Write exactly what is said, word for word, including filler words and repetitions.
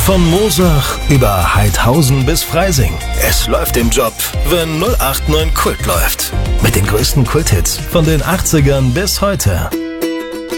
Von Moosach über Heidhausen bis Freising. Es läuft im Job, wenn null acht neun Kult läuft. Mit den größten Kulthits von den achtzigern bis heute.